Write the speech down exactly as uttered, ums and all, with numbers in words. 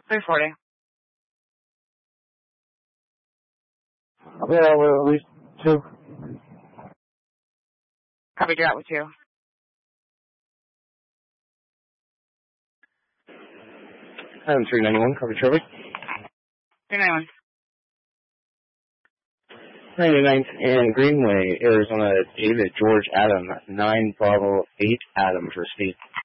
three forty. I'll be out with at least two. Copy, you're out with two. Item three ninety-one, copy Charlie. three ninety-one. ninety-ninth and Greenway, Arizona, David George Adam, nine Bravo eight Adam for Steve.